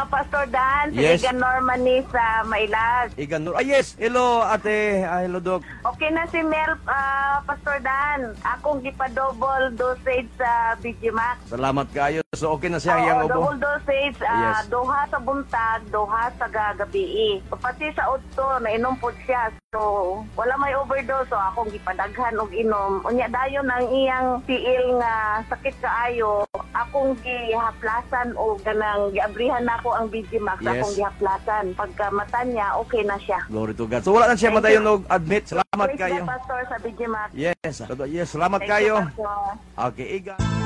Pastor Dan. Si Yes. Igan Normani sa Mailag. Igan Nur. Yes. Hello, ate. Hello, Doc. Okay na si Mel, Pastor Dan. Akong gipa-double dosage sa BGMax. Salamat kayo. So, okay na siya ang iyang ubo? Double dosage. Yes. Duha sa buntag, duha sa gagabi. Pati sa utto, nainom po siya. So, wala may overdose. So, akong gipadaghan og inom. Unya dayon ang iyang tiil nga sakit kaayo. Akong gihaplasan o ganang giabrihan nako ang BGMax. Yes. Akong gihaplasan. Pagka mata niya, okay na siya. Glory to God. So, wala na siya Thank madayon you. og admit. Salamat Praise kayo. the Pastor sa BGMax. Yes. Yes. Salamat Thank you, kayo. Pastor. Okay, Igan.